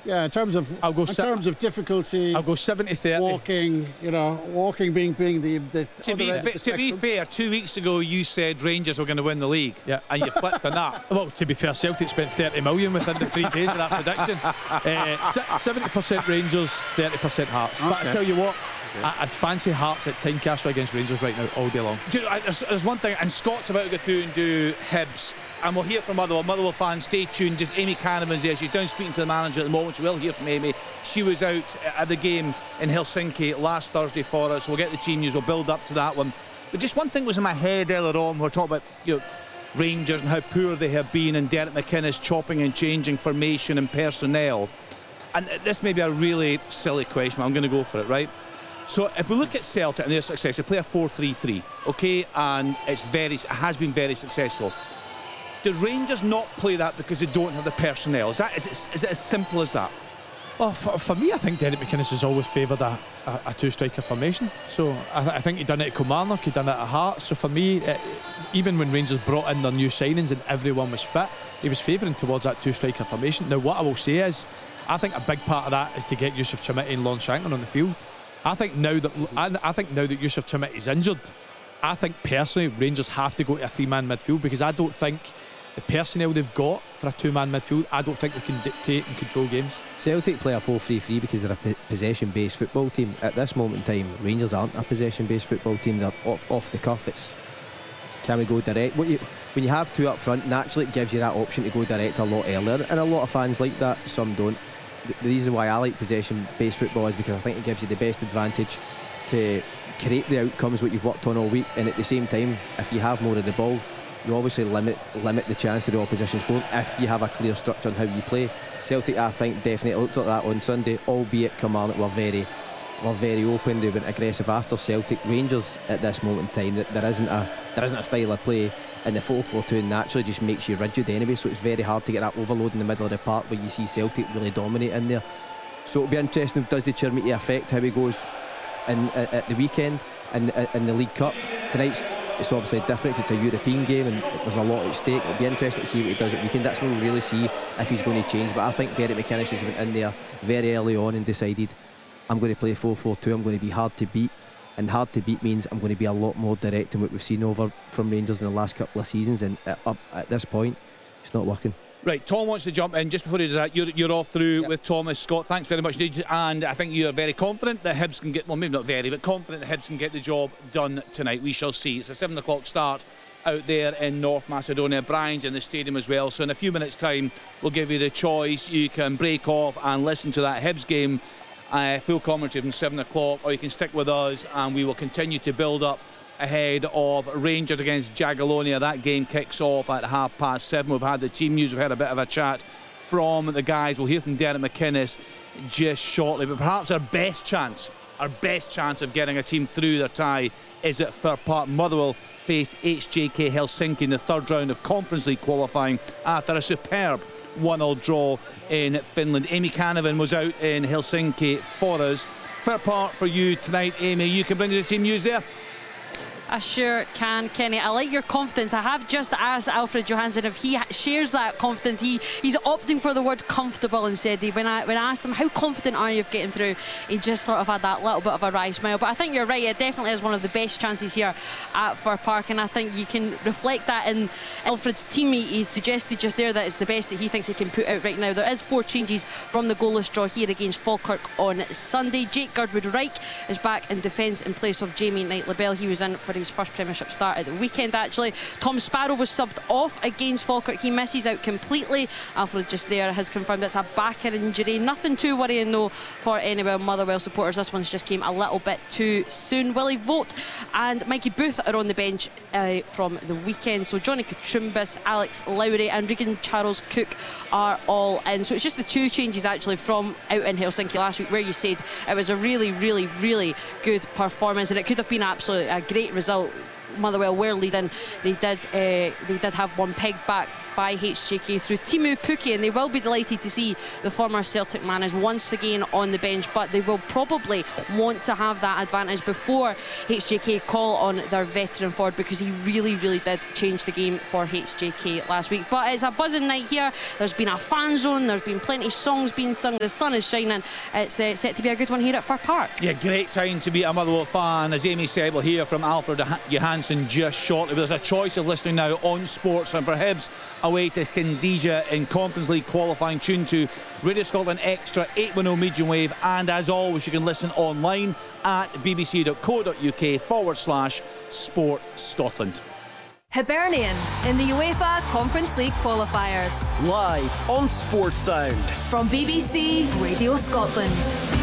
Yeah, in terms of difficulty. I'll go 70-30. Walking being the to be fair, 2 weeks ago you said Rangers were going to win the league, and you flipped on that. Well, to be fair, Celtic spent 30 million within the 3 days of that prediction. 70% Rangers, 30% Hearts. But I tell you what, I'd fancy Hearts at Tynecastle against Rangers right now all day long. There's one thing, and Scott's about to go through and do Hibs, and we'll hear from Motherwell fans. Stay tuned. Just Amy Canavan's there. She's down speaking to the manager at the moment, so we'll hear from Amy. She was out at the game in Helsinki last Thursday for us. We'll get the team news. We'll build up to that one. But just one thing was in my head earlier on. We're talking about Rangers and how poor they have been, and Derek McInnes chopping and changing formation and personnel. And this may be a really silly question, but I'm going to go for it, right? So if we look at Celtic and their success, they play a 4-3-3, okay, and it has been very successful. Do Rangers not play that because they don't have the personnel? Is it as simple as that? Well, for me, I think Derek McInnes has always favoured a two-striker formation. So I think he'd done it at Kilmarnock, he'd done it at Hearts. So for me, even when Rangers brought in their new signings and everyone was fit, he was favouring towards that two-striker formation. Now, what I will say is, I think a big part of that is to get Yusuf Chamiti and Lon Shanklin on the field. I think now that Yusuf Chamiti is injured, I think personally Rangers have to go to a 3-man midfield, because I don't think the personnel they've got for a 2-man midfield, I don't think they can dictate and control games. Celtic play a 4-3-3 because they're a possession-based football team. At this moment in time, Rangers aren't a possession-based football team. They're off the cuff. It's, can we go direct? When you have two up front, naturally it gives you that option to go direct a lot earlier, and a lot of fans like that, some don't. The reason why I like possession-based football is because I think it gives you the best advantage to create the outcomes what you've worked on all week, and at the same time, if you have more of the ball, you obviously limit the chance of the opposition's goal if you have a clear structure on how you play. Celtic, I think, definitely looked at that on Sunday, albeit Kilmarnock were very open. They went aggressive after Celtic. Rangers at this moment in time, there isn't a style of play, and the 4-4-2 naturally just makes you rigid anyway, so it's very hard to get that overload in the middle of the park where you see Celtic really dominate in there. So it'll be interesting, does the Chermiti affect how he goes at the weekend in the League Cup? Tonight's, it's obviously different, it's a European game and there's a lot at stake. It'll be interesting to see what he does at weekend. That's when we'll really see if he's going to change. But I think Derek McInnes has went in there very early on and decided, I'm going to play 4-4-2, I'm going to be hard to beat, and hard to beat means I'm going to be a lot more direct than what we've seen over from Rangers in the last couple of seasons, and up at this point it's not working. Right, Tom wants to jump in. Just before he does that, you're all through with Thomas. Scott, thanks very much indeed. And I think you're very confident that Hibs can get, well, maybe not very, but confident that Hibs can get the job done tonight. We shall see. It's a 7 o'clock start out there in North Macedonia. Brian's in the stadium as well, so in a few minutes time we'll give you the choice. You can break off and listen to that Hibs game full commentary from 7 o'clock, or you can stick with us and we will continue to build up ahead of Rangers against Jagiellonia. That game kicks off at 7:30. We've had the team news, we've had a bit of a chat from the guys. We'll hear from Derek McInnes just shortly, but perhaps our best chance of getting a team through their tie is at Fir Park. Motherwell face HJK Helsinki in the third round of Conference League qualifying after a superb 1-1 draw in Finland. Amy Canavan was out in Helsinki for us. Fir Park for you tonight, Amy. You can bring us the team news there. I sure can, Kenny. I like your confidence. I have just asked Alfred Johansson if he shares that confidence. He's opting for the word comfortable instead. When I asked him, how confident are you of getting through, he just sort of had that little bit of a wry smile. But I think you're right, it definitely is one of the best chances here at Fir Park, and I think you can reflect that in Alfred's team. He suggested just there that it's the best that he thinks he can put out right now. There is 4 changes from the goalless draw here against Falkirk on Sunday. Jake Girdwood-Wright is back in defence in place of Jamie Knight-Labelle. He was in for his first Premiership start at the weekend, actually. Tom Sparrow was subbed off against Falkirk. He misses out completely. Alfred just there has confirmed it's a back injury. Nothing too worrying though for any Motherwell supporters. This one's just came a little bit too soon. Willie Vogt and Mikey Booth are on the bench from the weekend. So Johnny Katrumbis, Alex Lowry and Regan Charles Cook are all in. So it's just the 2 changes actually from out in Helsinki last week, where you said it was a really, really, really good performance and it could have been absolutely a great result. Motherwell were leading. They did have one pegged back by HJK through Timu Pukki, and they will be delighted to see the former Celtic man is once again on the bench, but they will probably want to have that advantage before HJK call on their veteran forward, because he really did change the game for HJK last week. But it's a buzzing night here. There's been a fan zone, there's been plenty of songs being sung, the sun is shining. It's set to be a good one here at Fir Park. Yeah, great time to be a Motherwell fan. As Amy said, we'll hear from Alfred Johansson just shortly. There's a choice of listening now on Sports, and for Hibs away to Candigia in Conference League qualifying, tune to Radio Scotland Extra 810 medium wave, and as always you can listen online at bbc.co.uk/Sport Scotland. Hibernian in the UEFA Conference League qualifiers. Live on Sports Sound. From BBC Radio Scotland.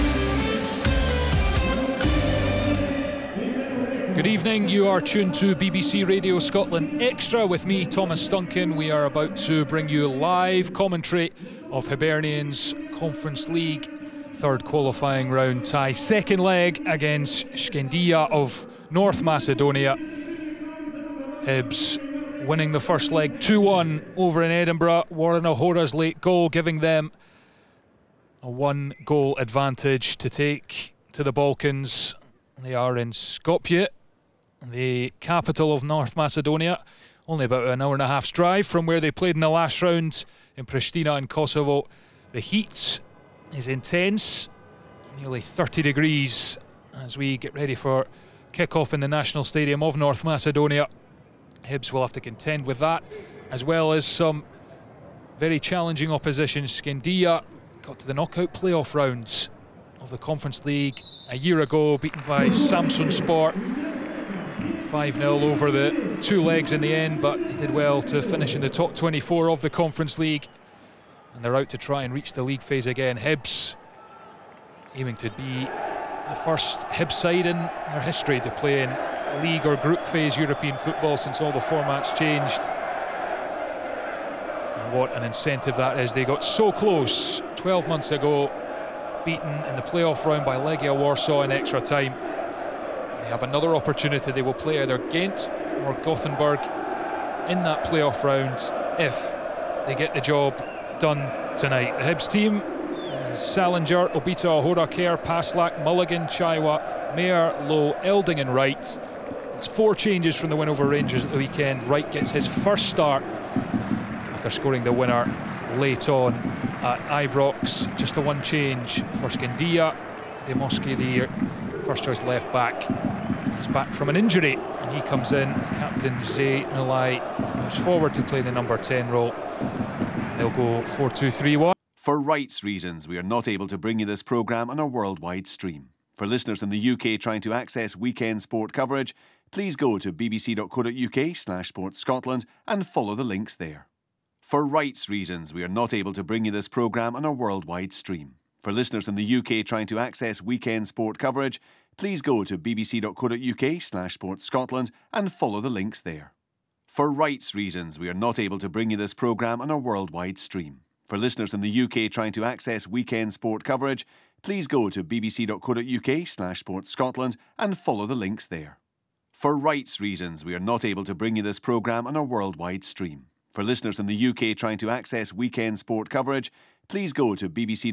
Good evening, you are tuned to BBC Radio Scotland Extra with me, Thomas Duncan. We are about to bring you live commentary of Hibernian's Conference League third qualifying round tie. Second leg against Skendia of North Macedonia. Hibs winning the first leg 2-1 over in Edinburgh. Warren O'Hora's late goal giving them a 1-goal advantage to take to the Balkans. They are in Skopje, the capital of North Macedonia, only about an hour and a half's drive from where they played in the last round in Pristina in Kosovo. The heat is intense, nearly 30 degrees as we get ready for kick-off in the National Stadium of North Macedonia. Hibs will have to contend with that, as well as some very challenging opposition. Skendia got to the knockout playoff rounds of the Conference League a year ago, beaten by Samsun Sport 5-0 over the two legs in the end, but they did well to finish in the top 24 of the Conference League, and they're out to try and reach the league phase again. Hibs aiming to be the first Hibs side in their history to play in league or group phase European football since all the formats changed. And what an incentive that is. They got so close 12 months ago, beaten in the playoff round by Legia Warsaw in extra time. They have another opportunity. They will play either Ghent or Gothenburg in that playoff round if they get the job done tonight. The Hibs team is Salinger, Obita, O'Hora, Kerr, Paslak, Mulligan, Chaiwa, Mayer, Lowe, Elding and Wright. It's 4 changes from the win over Rangers at the weekend. Wright gets his first start after scoring the winner late on at Ibrox. Just the one change for Skendia. Demoski, the first choice left back, is back from an injury, and he comes in. Captain Zay Nulai moves forward to play the number 10 role. They'll go 4-2-3-1. For rights reasons, we are not able to bring you this programme on a worldwide stream. For listeners in the UK trying to access weekend sport coverage, please go to bbc.co.uk/sportscotland and follow the links there. For rights reasons, we are not able to bring you this programme on a worldwide stream. For listeners in the UK trying to access weekend sport coverage, please go to bbc.co.uk/sportscotland and follow the links there. For rights reasons, we are not able to bring you this programme on a worldwide stream. For listeners in the UK trying to access weekend sport coverage, please go to bbc.co.uk/sportscotland and follow the links there. For rights reasons, we are not able to bring you this programme on a worldwide stream. For listeners in the UK trying to access weekend sport coverage, please go to bbc